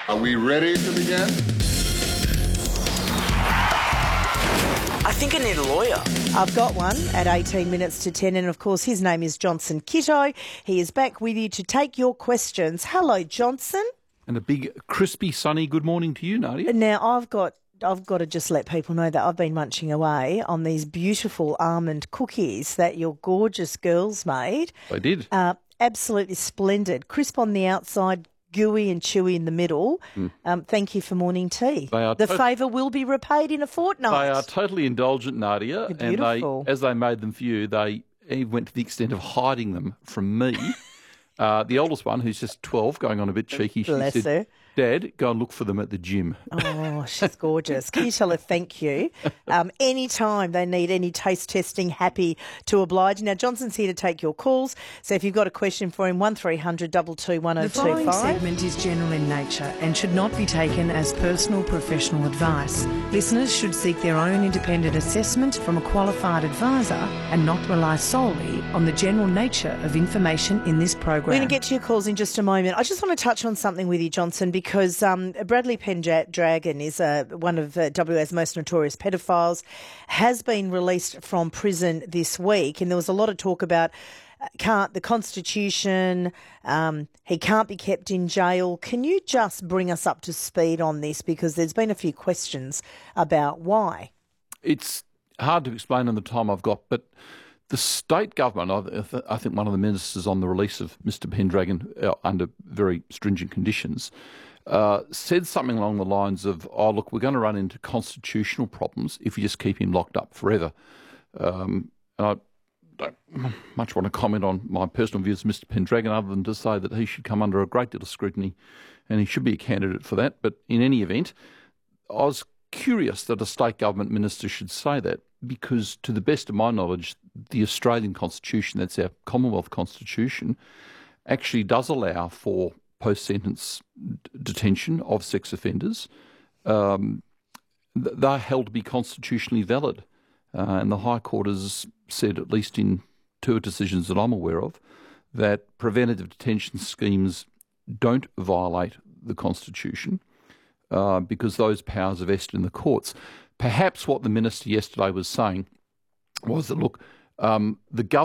Are we ready to begin? I think I need a lawyer. I've got one at 18 minutes to 10, and of course his name is Johnson Kitto. He is back with you to take your questions. Hello, Johnson. And a big, crispy, sunny good morning to you, Nadia. Now, I've got to just let people know that I've been munching away on these beautiful almond cookies that your gorgeous girls made. I did. Absolutely splendid. Crisp on the outside, gooey and chewy in the middle. Thank you for morning tea. The favour will be repaid in a fortnight. They are totally indulgent, Nadia. They're beautiful. And as they made them for you, they even went to the extent of hiding them from me. The oldest one, who's just 12, going on a bit cheeky, Bless she said, her. Dad, go and look for them at the gym. Oh, she's gorgeous. Can you tell her thank you? Anytime they need any taste testing, happy to oblige. Now, Johnson's here to take your calls. So if you've got a question for him, 1300 222 1025. The following segment is general in nature and should not be taken as personal professional advice. Listeners should seek their own independent assessment from a qualified advisor and not rely solely on the general nature of information in this program. We're going to get to your calls in just a moment. I just want to touch on something with you, Johnson, because Bradley Pendragon is one of WA's most notorious pedophiles, has been released from prison this week, and there was a lot of talk about the Constitution, he can't be kept in jail. Can you just bring us up to speed on this, because there's been a few questions about why? It's hard to explain in the time I've got, but the state government, I think one of the ministers on the release of Mr Pendragon under very stringent conditions, said something along the lines of, oh, look, we're going to run into constitutional problems if you just keep him locked up forever. And I don't much want to comment on my personal views of Mr Pendragon other than to say that he should come under a great deal of scrutiny and he should be a candidate for that. But in any event, I was curious that a state government minister should say that, because to the best of my knowledge, the Australian Constitution, that's our Commonwealth Constitution, actually does allow for post-sentence detention of sex offenders. They're held to be constitutionally valid. And the High Court has said, at least in two decisions that I'm aware of, that preventative detention schemes don't violate the Constitution because those powers are vested in the courts. Perhaps what the minister yesterday was saying was that, look, the government